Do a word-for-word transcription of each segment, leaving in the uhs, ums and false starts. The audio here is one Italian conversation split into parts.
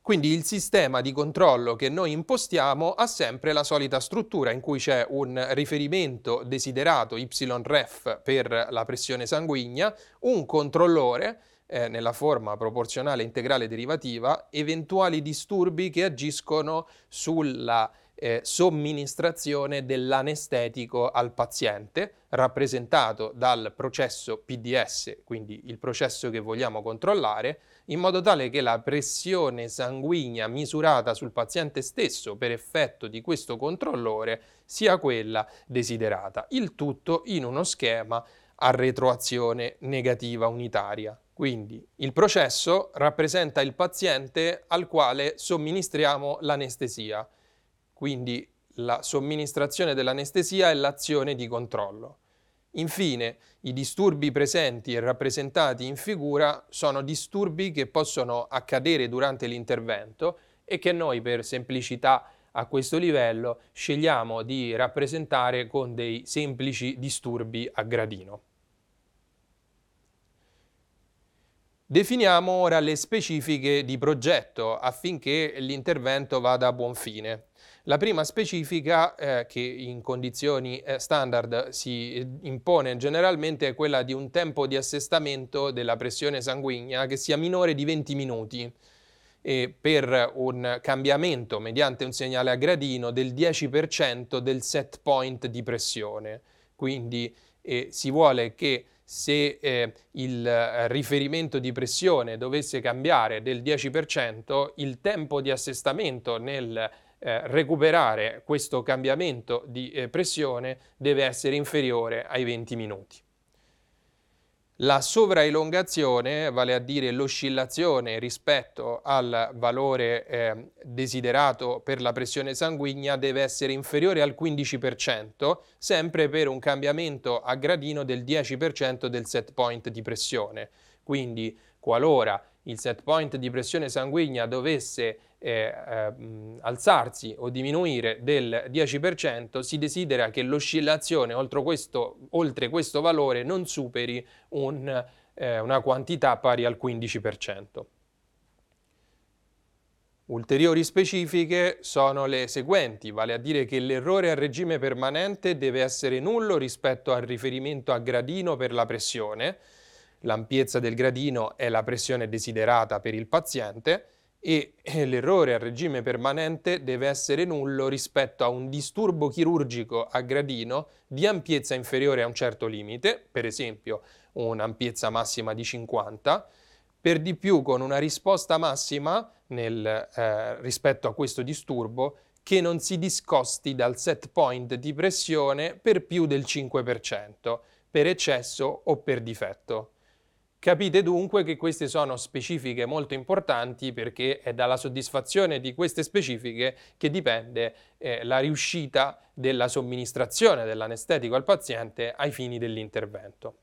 Quindi il sistema di controllo che noi impostiamo ha sempre la solita struttura in cui c'è un riferimento desiderato Y ref per la pressione sanguigna, un controllore eh, nella forma proporzionale integrale derivativa, eventuali disturbi che agiscono sulla eh, somministrazione dell'anestetico al paziente, rappresentato dal processo P D S, quindi il processo che vogliamo controllare, in modo tale che la pressione sanguigna misurata sul paziente stesso per effetto di questo controllore sia quella desiderata. Il tutto in uno schema a retroazione negativa unitaria. Quindi il processo rappresenta il paziente al quale somministriamo l'anestesia. Quindi la somministrazione dell'anestesia è l'azione di controllo. Infine, i disturbi presenti e rappresentati in figura sono disturbi che possono accadere durante l'intervento e che noi, per semplicità a questo livello, scegliamo di rappresentare con dei semplici disturbi a gradino. Definiamo ora le specifiche di progetto affinché l'intervento vada a buon fine. La prima specifica, eh, che in condizioni eh, standard si impone generalmente, è quella di un tempo di assestamento della pressione sanguigna che sia minore di venti minuti e per un cambiamento mediante un segnale a gradino del dieci per cento del set point di pressione. Quindi eh, si vuole che se eh, il eh, riferimento di pressione dovesse cambiare del dieci per cento, il tempo di assestamento nel eh, recuperare questo cambiamento di eh, pressione deve essere inferiore ai venti minuti. La sovraelongazione, vale a dire l'oscillazione rispetto al valore eh, desiderato per la pressione sanguigna, deve essere inferiore al quindici per cento, sempre per un cambiamento a gradino del dieci per cento del set point di pressione. Quindi, qualora il set point di pressione sanguigna dovesse eh, eh, alzarsi o diminuire del dieci per cento, si desidera che l'oscillazione oltre questo, oltre questo valore non superi un, eh, una quantità pari al quindici per cento. Ulteriori specifiche sono le seguenti, vale a dire che l'errore a regime permanente deve essere nullo rispetto al riferimento a gradino per la pressione. L'ampiezza del gradino è la pressione desiderata per il paziente e l'errore a regime permanente deve essere nullo rispetto a un disturbo chirurgico a gradino di ampiezza inferiore a un certo limite, per esempio un'ampiezza massima di cinquanta, per di più con una risposta massima nel, eh, rispetto a questo disturbo che non si discosti dal set point di pressione per più del cinque per cento, per eccesso o per difetto. Capite dunque che queste sono specifiche molto importanti, perché è dalla soddisfazione di queste specifiche che dipende eh, la riuscita della somministrazione dell'anestetico al paziente ai fini dell'intervento.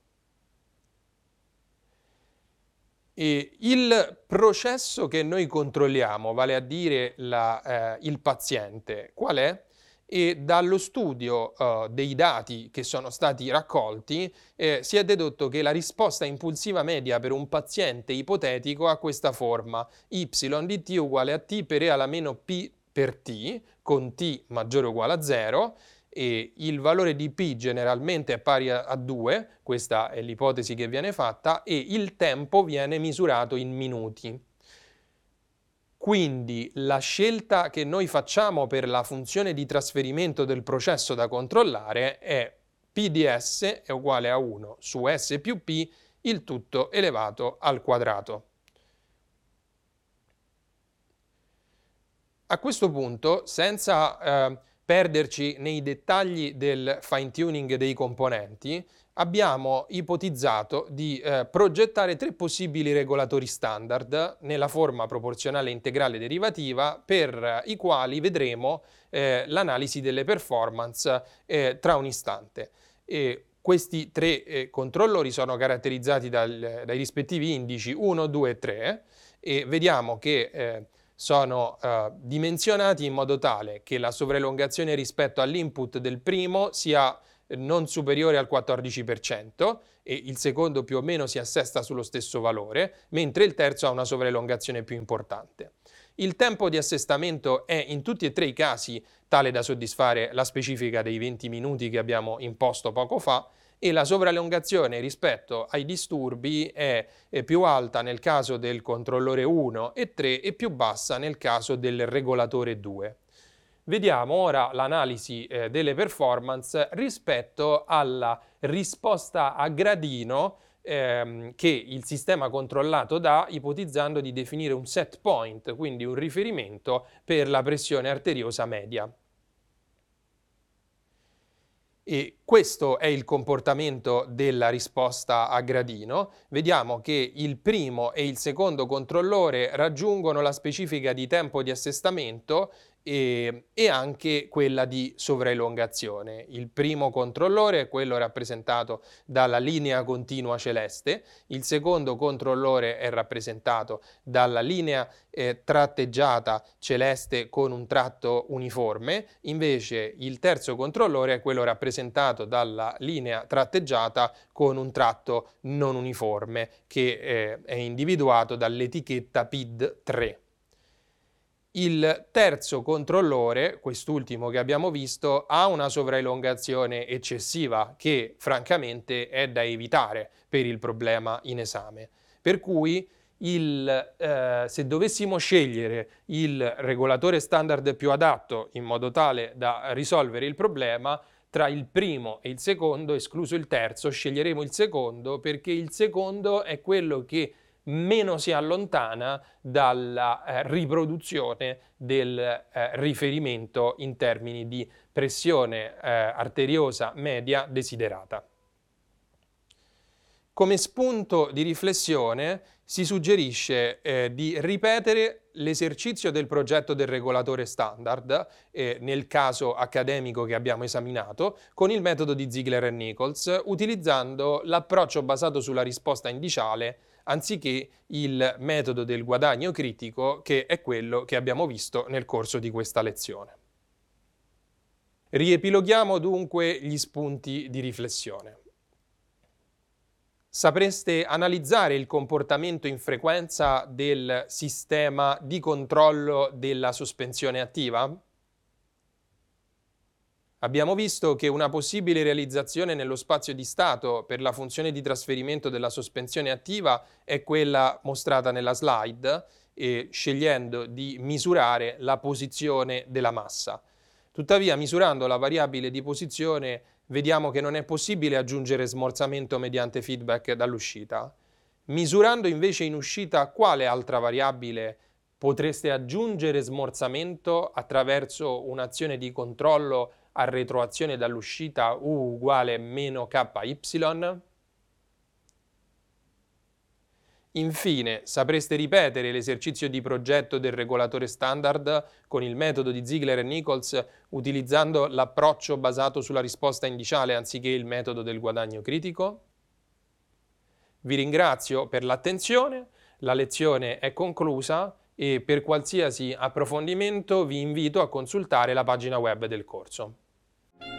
E il processo che noi controlliamo, vale a dire la, eh, il paziente, qual è? E dallo studio uh, dei dati che sono stati raccolti eh, si è dedotto che la risposta impulsiva media per un paziente ipotetico ha questa forma: y di t uguale a t per e alla meno p per t, con t maggiore o uguale a zero, e il valore di p generalmente è pari a due, questa è l'ipotesi che viene fatta, e il tempo viene misurato in minuti. Quindi la scelta che noi facciamo per la funzione di trasferimento del processo da controllare è P di S è uguale a uno su S più P, il tutto elevato al quadrato. A questo punto, senza eh, perderci nei dettagli del fine tuning dei componenti, abbiamo ipotizzato di eh, progettare tre possibili regolatori standard nella forma proporzionale integrale derivativa, per i quali vedremo eh, l'analisi delle performance eh, tra un istante. E questi tre eh, controllori sono caratterizzati dal, dai rispettivi indici uno, due e tre, e vediamo che eh, sono uh, dimensionati in modo tale che la sovrelongazione rispetto all'input del primo sia non superiore al quattordici per cento e il secondo più o meno si assesta sullo stesso valore, mentre il terzo ha una sovrelongazione più importante. Il tempo di assestamento è in tutti e tre i casi tale da soddisfare la specifica dei venti minuti che abbiamo imposto poco fa, e la sovrallungazione rispetto ai disturbi è, è più alta nel caso del controllore uno e tre e più bassa nel caso del regolatore due. Vediamo ora l'analisi eh, delle performance rispetto alla risposta a gradino ehm, che il sistema controllato dà, ipotizzando di definire un set point, quindi un riferimento per la pressione arteriosa media. E questo è il comportamento della risposta a gradino. Vediamo che il primo e il secondo controllore raggiungono la specifica di tempo di assestamento e, e anche quella di sovraelongazione. Il primo controllore è quello rappresentato dalla linea continua celeste, il secondo controllore è rappresentato dalla linea eh, tratteggiata celeste con un tratto uniforme, invece il terzo controllore è quello rappresentato dalla linea tratteggiata con un tratto non uniforme che eh, è individuato dall'etichetta P I D tre. Il terzo controllore, quest'ultimo che abbiamo visto, ha una sovraelongazione eccessiva che francamente è da evitare per il problema in esame. Per cui il, eh, se dovessimo scegliere il regolatore standard più adatto in modo tale da risolvere il problema, tra il primo e il secondo, escluso il terzo, sceglieremo il secondo, perché il secondo è quello che meno si allontana dalla eh, riproduzione del eh, riferimento in termini di pressione eh, arteriosa media desiderata. Come spunto di riflessione si suggerisce eh, di ripetere l'esercizio del progetto del regolatore standard, eh, nel caso accademico che abbiamo esaminato, con il metodo di Ziegler e Nichols, utilizzando l'approccio basato sulla risposta indiciale anziché il metodo del guadagno critico, che è quello che abbiamo visto nel corso di questa lezione. Riepiloghiamo dunque gli spunti di riflessione. Sapreste analizzare il comportamento in frequenza del sistema di controllo della sospensione attiva? Abbiamo visto che una possibile realizzazione nello spazio di stato per la funzione di trasferimento della sospensione attiva è quella mostrata nella slide, e scegliendo di misurare la posizione della massa. Tuttavia, misurando la variabile di posizione, vediamo che non è possibile aggiungere smorzamento mediante feedback dall'uscita. Misurando invece in uscita quale altra variabile potreste aggiungere smorzamento attraverso un'azione di controllo a retroazione dall'uscita U uguale meno K Y? Infine, sapreste ripetere l'esercizio di progetto del regolatore standard con il metodo di Ziegler e Nichols utilizzando l'approccio basato sulla risposta indiciale anziché il metodo del guadagno critico? Vi ringrazio per l'attenzione, la lezione è conclusa e per qualsiasi approfondimento vi invito a consultare la pagina web del corso.